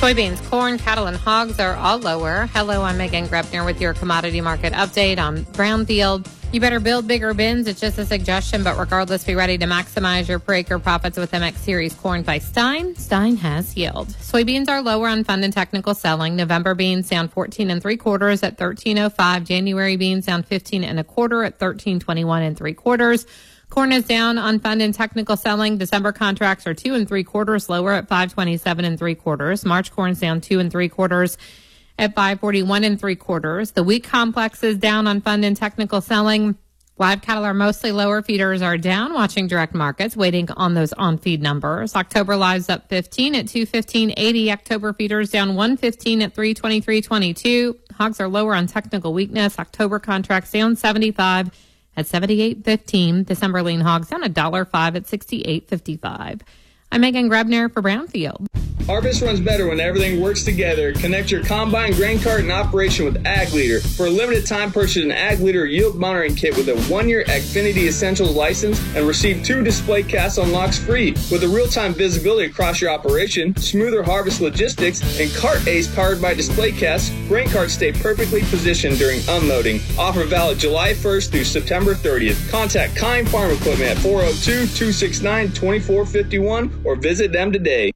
Soybeans, corn, cattle, and hogs are all lower. Hello, I'm Megan Grebner with your commodity market update on Brownfield. You better build bigger bins. It's just a suggestion, but regardless, be ready to maximize your per acre profits with MX Series corn by Stein. Stein has yield. Soybeans are lower on fund and technical selling. November beans down 14 3/4 at 13.05. January beans down 15 1/4 at 13.21 3/4. Corn is down on fund and technical selling. December contracts are 2 3/4 lower at 5.27 3/4. March corn's down 2 3/4 at 5.41 3/4. The wheat complex is down on fund and technical selling. Live cattle are mostly lower. Feeders are down. Watching direct markets, waiting on those on-feed numbers. October lives up 15 at 215.80. October feeders down 115 at 323.22. Hogs are lower on technical weakness. October contracts down 75 at 78.15. December lean hogs down $1.05 at 68.55. I'm Megan Grebner for Brownfield. Harvest runs better when everything works together. Connect your combine, grain cart, and operation with Ag Leader. For a limited time, purchase an Ag Leader yield monitoring kit with a 1-year Agfinity Essentials license and receive 2 display cast unlocks free. With a real-time visibility across your operation, smoother harvest logistics, and cart ace powered by display casts, grain carts stay perfectly positioned during unloading. Offer valid July 1st through September 30th. Contact Kine Farm Equipment at 402-269-2451 or visit them today.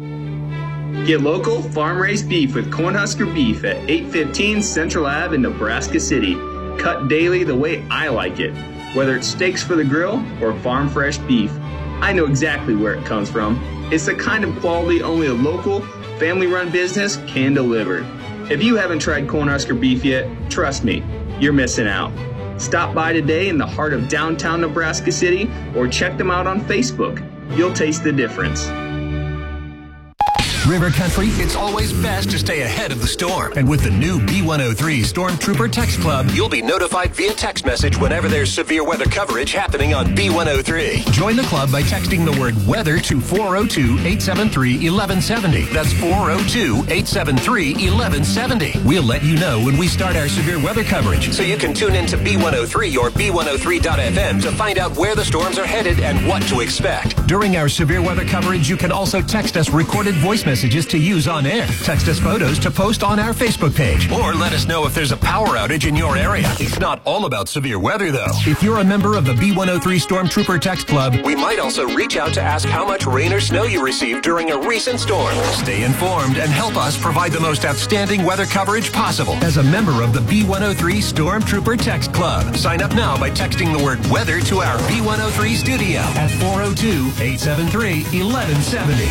Get local, farm-raised beef with Cornhusker Beef at 815 Central Ave in Nebraska City. Cut daily the way I like it. Whether it's steaks for the grill or farm-fresh beef, I know exactly where it comes from. It's the kind of quality only a local, family-run business can deliver. If you haven't tried Cornhusker Beef yet, trust me, you're missing out. Stop by today in the heart of downtown Nebraska City or check them out on Facebook. You'll taste the difference. River Country, it's always best to stay ahead of the storm. And with the new B103 Stormtrooper Text Club, you'll be notified via text message whenever there's severe weather coverage happening on B103. Join the club by texting the word weather to 402-873-1170. That's 402-873-1170. We'll let you know when we start our severe weather coverage, so you can tune in to B103 or B103.FM to find out where the storms are headed and what to expect. During our severe weather coverage, you can also text us recorded voice messages to use on air. Text us photos to post on our Facebook page. Or let us know if there's a power outage in your area. It's not all about severe weather, though. If you're a member of the B103 Stormtrooper Text Club, we might also reach out to ask how much rain or snow you received during a recent storm. Stay informed and help us provide the most outstanding weather coverage possible as a member of the B103 Stormtrooper Text Club. Sign up now by texting the word weather to our B103 studio at 402-873-1170.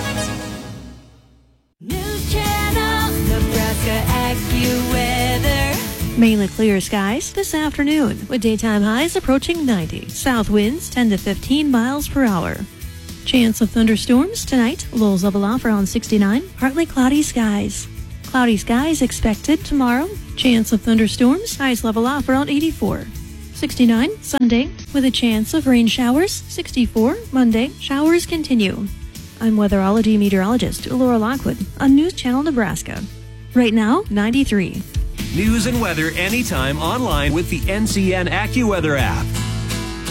News Channel, Nebraska AccuWeather. Mainly clear skies this afternoon with daytime highs approaching 90. South winds 10 to 15 miles per hour. Chance of thunderstorms tonight. Lows level off around 69. Partly cloudy skies. Cloudy skies expected tomorrow. Chance of thunderstorms. Highs level off around 84. 69 Sunday with a chance of rain showers. 64 Monday. Showers continue. I'm weatherology meteorologist Laura Lockwood on News Channel Nebraska. Right now, 93. News and weather anytime online with the NCN AccuWeather app.